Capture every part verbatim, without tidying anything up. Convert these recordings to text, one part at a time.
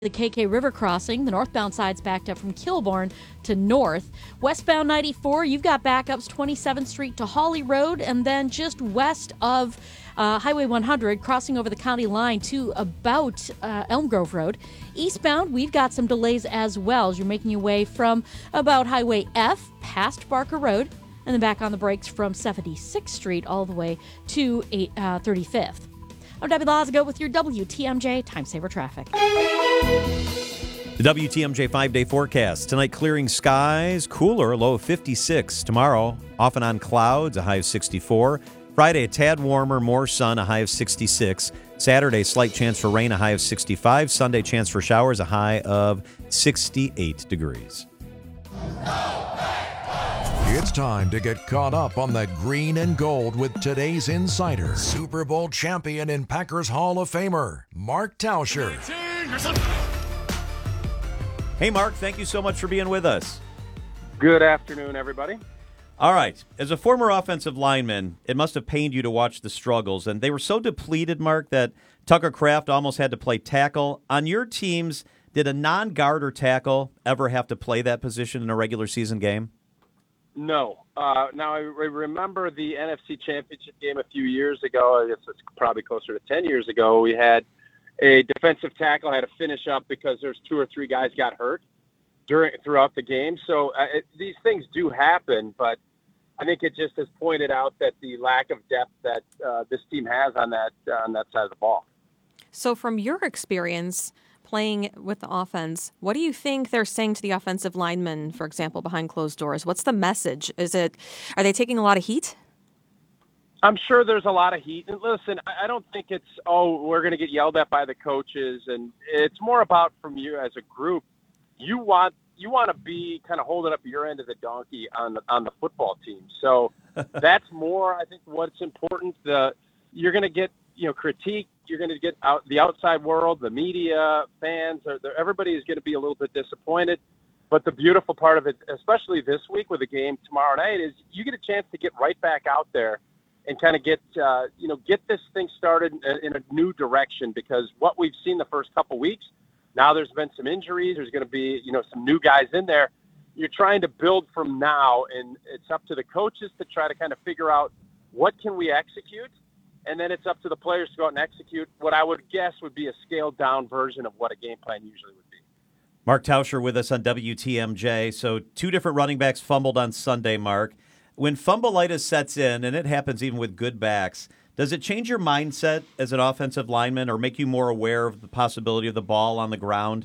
the K K River crossing. The northbound side's backed up from Kilbourne to North. Westbound ninety-four, you've got backups twenty-seventh Street to Hawley Road, and then just west of uh, Highway one hundred, crossing over the county line to about uh, Elm Grove Road. Eastbound, we've got some delays as well as you're making your way from about Highway F past Barker Road, and then back on the brakes from seventy-sixth Street all the way to eight, uh, thirty-fifth. I'm Debbie Lazago with your W T M J Time Saver Traffic. The W T M J five-day forecast. Tonight, clearing skies, cooler, low of fifty-six. Tomorrow, off and on clouds, a high of sixty-four. Friday, a tad warmer, more sun, a high of sixty-six. Saturday, slight chance for rain, a high of sixty-five. Sunday, chance for showers, a high of sixty-eight degrees. It's time to get caught up on the green and gold with today's insider, Super Bowl champion and Packers Hall of Famer, Mark Tauscher. Hey, Mark, thank you so much for being with us. Good afternoon, everybody. All right. As a former offensive lineman, it must have pained you to watch the struggles, and they were so depleted, Mark, that Tucker Kraft almost had to play tackle. On your teams, did a non-guard or tackle ever have to play that position in a regular season game? No. Uh, now, I re- remember the N F C Championship game a few years ago. I guess it's probably closer to ten years ago. We had a defensive tackle had to finish up because there's two or three guys got hurt during throughout the game. So uh, it, these things do happen, but I think it just has pointed out that the lack of depth that uh, this team has on that uh, on that side of the ball. So from your experience playing with the offense, what do you think they're saying to the offensive linemen, for example, behind closed doors? What's the message? Is it, are they taking a lot of heat? I'm sure there's a lot of heat. And listen, I don't think it's, oh, we're going to get yelled at by the coaches. And it's more about from you as a group. You want you want to be kind of holding up your end of the donkey on the, on the football team. So that's more, I think, what's important. The You're going to get, you know, critique. You're going to get out the outside world, the media, fans, or everybody is going to be a little bit disappointed. But the beautiful part of it, especially this week with the game tomorrow night, is you get a chance to get right back out there and kind of get, uh, you know, get this thing started in, in a new direction. Because what we've seen the first couple weeks, now there's been some injuries. There's going to be, you know, some new guys in there. You're trying to build from now, and it's up to the coaches to try to kind of figure out what can we execute. And then it's up to the players to go out and execute what I would guess would be a scaled-down version of what a game plan usually would be. Mark Tauscher with us on W T M J. So two different running backs fumbled on Sunday, Mark. When fumbleitis sets in, and it happens even with good backs, does it change your mindset as an offensive lineman or make you more aware of the possibility of the ball on the ground?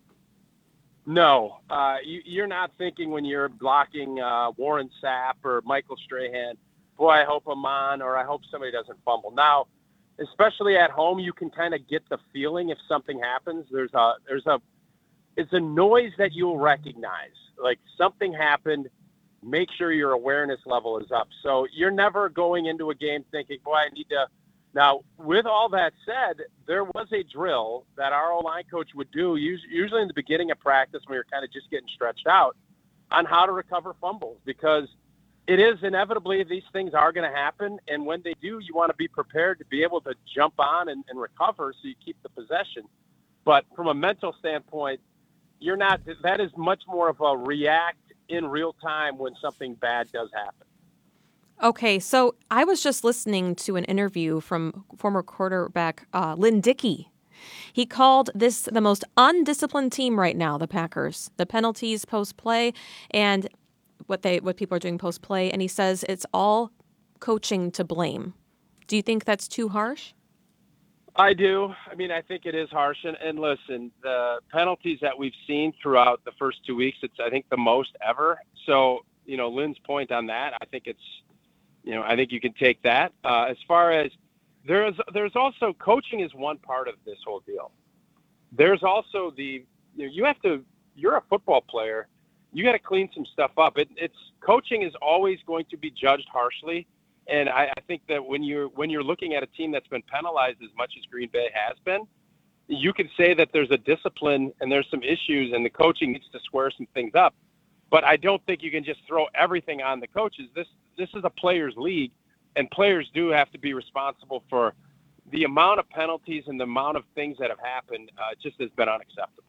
No. Uh, you, you're not thinking when you're blocking uh, Warren Sapp or Michael Strahan, boy, I hope I'm on, or I hope somebody doesn't fumble. Now, especially at home, you can kind of get the feeling if something happens. There's a, there's a, it's a noise that you'll recognize. Like something happened, make sure your awareness level is up. So you're never going into a game thinking, boy, I need to. Now, with all that said, there was a drill that our O-line coach would do, usually in the beginning of practice when you're kind of just getting stretched out, on how to recover fumbles, because it is inevitably these things are going to happen, and when they do, you want to be prepared to be able to jump on and, and recover so you keep the possession. But from a mental standpoint, you're not. That is much more of a react in real time when something bad does happen. Okay, so I was just listening to an interview from former quarterback uh, Lynn Dickey. He called this the most undisciplined team right now, the Packers. The penalties post-play and what they what people are doing post-play, and he says it's all coaching to blame. Do you think that's too harsh? I do. I mean, I think it is harsh. And, and listen, the penalties that we've seen throughout the first two weeks, it's, I think, the most ever. So, you know, Lynn's point on that, I think it's, you know, I think you can take that. Uh, as far as there's, there's also coaching is one part of this whole deal. There's also the, you know, you have to, you're a football player. You got to clean some stuff up. It, it's coaching is always going to be judged harshly. And I, I think that when you're when you're looking at a team that's been penalized as much as Green Bay has been, you could say that there's a discipline and there's some issues and the coaching needs to square some things up. But I don't think you can just throw everything on the coaches. This this is a players' league, and players do have to be responsible for the amount of penalties and the amount of things that have happened. Uh, just has been unacceptable.